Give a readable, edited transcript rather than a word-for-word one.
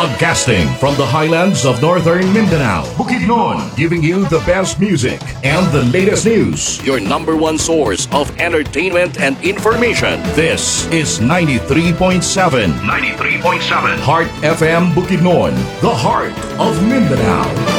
Broadcasting from the highlands of northern Mindanao, Bukidnon, giving you the best music and the latest news. Your number one source of entertainment and information. This is 93.7 Heart FM Bukidnon, the heart of Mindanao.